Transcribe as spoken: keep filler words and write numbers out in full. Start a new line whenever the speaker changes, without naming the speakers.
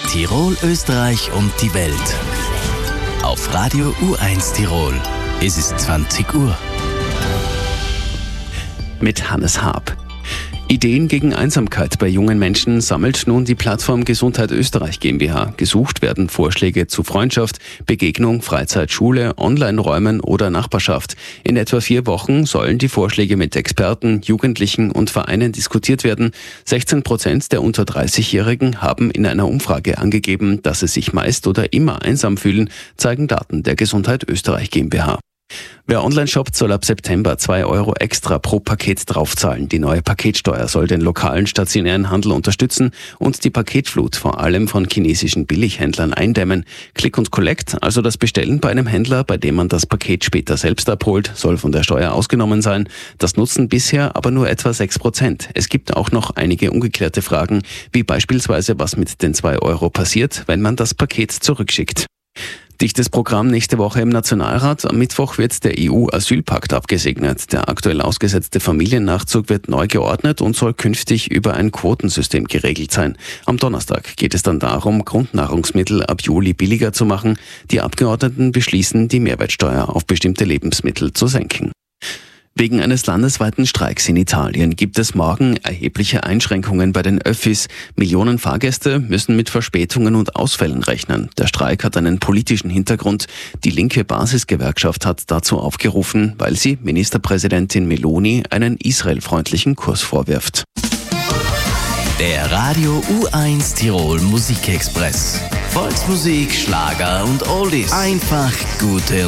Tirol, Österreich und die Welt. Auf Radio U eins Tirol. Es ist zwanzig Uhr.
Mit Hannes Haab. Ideen gegen Einsamkeit bei jungen Menschen sammelt nun die Plattform Gesundheit Österreich GmbH. Gesucht werden Vorschläge zu Freundschaft, Begegnung, Freizeit, Schule, Online-Räumen oder Nachbarschaft. In etwa vier Wochen sollen die Vorschläge mit Experten, Jugendlichen und Vereinen diskutiert werden. sechzehn Prozent der unter dreißigjährigen haben in einer Umfrage angegeben, dass sie sich meist oder immer einsam fühlen, zeigen Daten der Gesundheit Österreich GmbH. Wer online shoppt, soll ab September zwei Euro extra pro Paket draufzahlen. Die neue Paketsteuer soll den lokalen stationären Handel unterstützen und die Paketflut vor allem von chinesischen Billighändlern eindämmen. Click und Collect, also das Bestellen bei einem Händler, bei dem man das Paket später selbst abholt, soll von der Steuer ausgenommen sein. Das nutzen bisher aber nur etwa sechs Prozent. Es gibt auch noch einige ungeklärte Fragen, wie beispielsweise, was mit den zwei Euro passiert, wenn man das Paket zurückschickt. Dichtes Programm nächste Woche im Nationalrat. Am Mittwoch wird der E U-Asylpakt abgesegnet. Der aktuell ausgesetzte Familiennachzug wird neu geordnet und soll künftig über ein Quotensystem geregelt sein. Am Donnerstag geht es dann darum, Grundnahrungsmittel ab Juli billiger zu machen. Die Abgeordneten beschließen, die Mehrwertsteuer auf bestimmte Lebensmittel zu senken. Wegen eines landesweiten Streiks in Italien gibt es morgen erhebliche Einschränkungen bei den Öffis. Millionen Fahrgäste müssen mit Verspätungen und Ausfällen rechnen. Der Streik hat einen politischen Hintergrund. Die linke Basisgewerkschaft hat dazu aufgerufen, weil sie Ministerpräsidentin Meloni einen israelfreundlichen Kurs vorwirft.
Der Radio U eins Tirol Musikexpress. Volksmusik, Schlager und Oldies. Einfach gute